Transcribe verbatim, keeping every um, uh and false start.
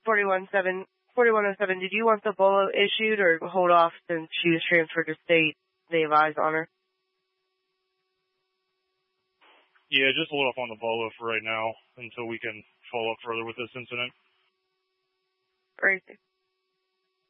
forty-one oh seven, did you want the bolo issued or hold off since she was transferred to state? They have eyes on her. Yeah, just hold off on the bolo for right now until we can follow up further with this incident. Crazy.